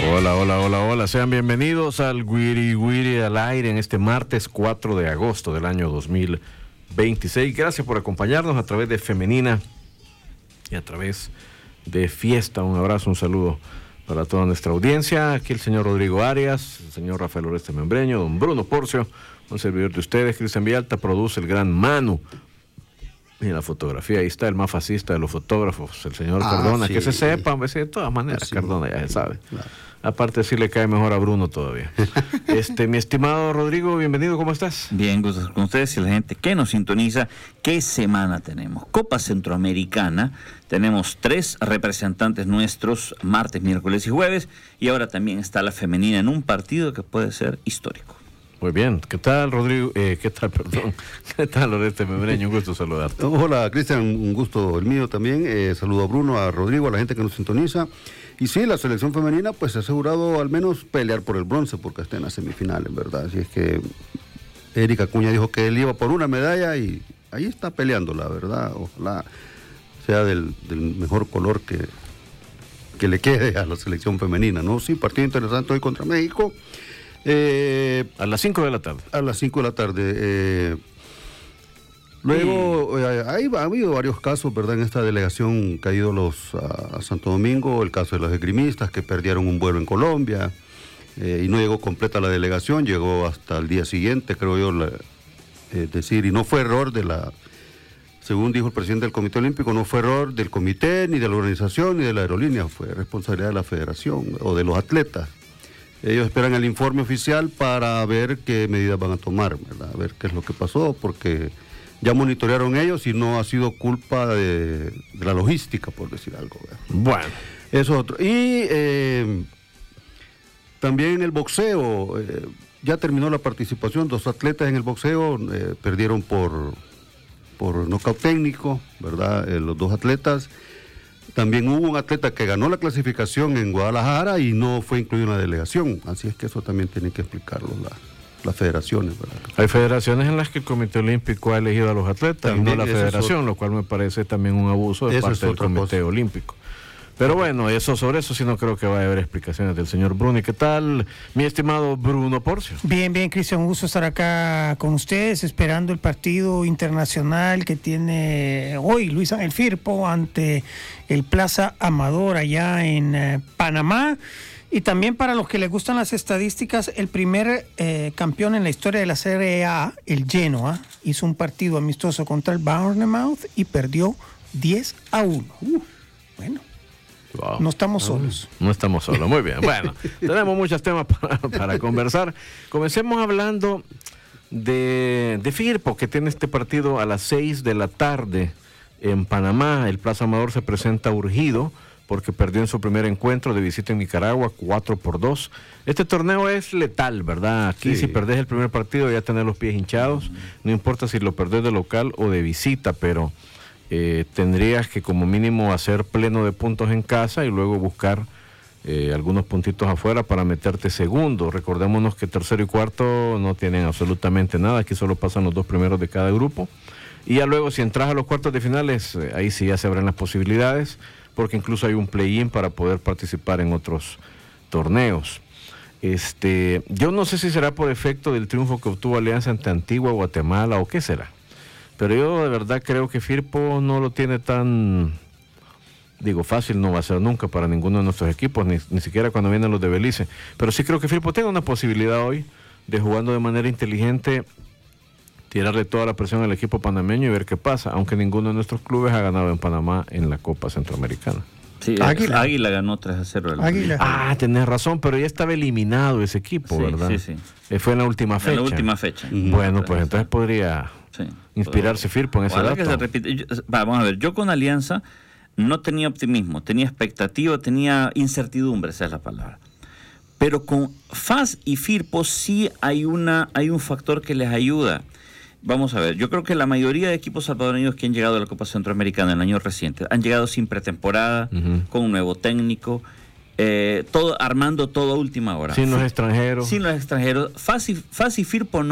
Hola, hola, hola, hola. Sean bienvenidos al Wiri Wiri al aire en este martes 4 de agosto del año 2026. Gracias por acompañarnos a través de Femenina y a través de Fiesta. Un abrazo, un saludo para toda nuestra audiencia. Aquí el señor Rodrigo Arias, el señor Rafael Oreste Membreño, don Bruno Porcio, un servidor de ustedes, Cristian Villalta, produce el gran Manu. Y la fotografía, ahí está el más fascista de los fotógrafos, el señor Cardona, sí. Que se sepa, de todas maneras, pues sí, Cardona ya se sabe. Claro. Aparte sí le cae mejor a Bruno todavía. Mi estimado Rodrigo, bienvenido, ¿cómo estás? Bien, gusto con ustedes y la gente que nos sintoniza. ¿Qué semana tenemos? Copa Centroamericana, tenemos 3 representantes nuestros, martes, miércoles y jueves, y ahora también está la femenina en un partido que puede ser histórico. Muy bien, ¿qué tal Rodrigo? ¿Qué tal Oreste Membreño? Un gusto saludarte. Hola Cristian, un gusto el mío también. Saludo a Bruno, a Rodrigo, a la gente que nos sintoniza. Y sí, la selección femenina pues se ha asegurado al menos pelear por el bronce porque está en la semifinal, en verdad. Así es que Erika Acuña dijo que él iba por una medalla y ahí está peleando, la verdad. Ojalá sea del mejor color que le quede a la selección femenina, ¿no? Sí, partido interesante hoy contra México. A las 5 de la tarde. A las 5 de la tarde. Luego, ha habido varios casos, ¿verdad? En esta delegación que ha ido a Santo Domingo, el caso de los esgrimistas que perdieron un vuelo en Colombia y no llegó completa la delegación, llegó hasta el día siguiente, creo yo, y no fue error según dijo el presidente del Comité Olímpico, no fue error del comité, ni de la organización, ni de la aerolínea, fue responsabilidad de la federación o de los atletas. Ellos esperan el informe oficial para ver qué medidas van a tomar, ¿verdad? A ver qué es lo que pasó, porque ya monitorearon ellos y no ha sido culpa de la logística, por decir algo, ¿verdad? Bueno. Eso es otro. Y también en el boxeo, ya terminó la participación, 2 atletas en el boxeo perdieron por nocaut técnico, ¿verdad? Los 2 atletas. También hubo un atleta que ganó la clasificación en Guadalajara y no fue incluido en la delegación, así es que eso también tienen que explicarlo las federaciones, ¿verdad? Hay federaciones en las que el Comité Olímpico ha elegido a los atletas también, y no la federación, lo cual me parece también un abuso de parte del Comité Olímpico. Pero bueno, sobre eso sí no creo que vaya a haber explicaciones del señor Bruno. ¿Y qué tal, mi estimado Bruno Porcio? Bien, Cristian, un gusto estar acá con ustedes, esperando el partido internacional que tiene hoy Luis Ángel Firpo ante el Plaza Amador allá en Panamá. Y también para los que les gustan las estadísticas, el primer campeón en la historia de la Serie A, el Genoa, hizo un partido amistoso contra el Bournemouth y perdió 10-1. Bueno. Wow. No estamos solos. No estamos solos, muy bien. Bueno, tenemos muchos temas para conversar. Comencemos hablando de Firpo, que tiene este partido a las 6 de la tarde en Panamá. El Plaza Amador se presenta urgido porque perdió en su primer encuentro de visita en Nicaragua 4-2. Este torneo es letal, ¿verdad? Aquí sí. Si perdés el primer partido ya tenés los pies hinchados. No importa si lo perdés de local o de visita, pero tendrías que como mínimo hacer pleno de puntos en casa y luego buscar algunos puntitos afuera para meterte segundo. Recordémonos que tercero y cuarto no tienen absolutamente nada, aquí solo pasan los 2 primeros de cada grupo, y ya luego si entras a los cuartos de finales, ahí sí ya se abren las posibilidades, porque incluso hay un play-in para poder participar en otros torneos. Yo no sé si será por efecto del triunfo que obtuvo Alianza ante Antigua Guatemala o qué será. Pero yo de verdad creo que Firpo no lo tiene tan, fácil no va a ser nunca para ninguno de nuestros equipos, ni siquiera cuando vienen los de Belice. Pero sí creo que Firpo tiene una posibilidad hoy de, jugando de manera inteligente, tirarle toda la presión al equipo panameño y ver qué pasa, aunque ninguno de nuestros clubes ha ganado en Panamá en la Copa Centroamericana. Sí, Águila ganó 3-0. Águila. Tenés razón, pero ya estaba eliminado ese equipo, sí, ¿verdad? Sí. Fue en la última fecha. En la última fecha. Bueno, pues entonces podría inspirarse Firpo en ese dato. Que se repite. Vamos a ver, yo con Alianza no tenía optimismo, tenía expectativa, tenía incertidumbre, esa es la palabra. Pero con FAS y Firpo sí hay un factor que les ayuda. Vamos a ver, yo creo que la mayoría de equipos salvadoreños que han llegado a la Copa Centroamericana en años recientes han llegado sin pretemporada, con un nuevo técnico, armando todo a última hora. Sin los extranjeros. FAS y Firpo no.